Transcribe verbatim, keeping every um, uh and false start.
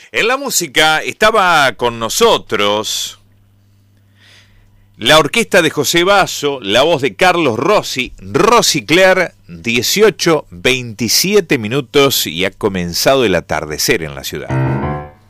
En la música estaba con nosotros la orquesta de José Basso, la voz de Carlos Rossi, Rossi Claire, dieciocho, veintisiete minutos y ha comenzado el atardecer en la ciudad.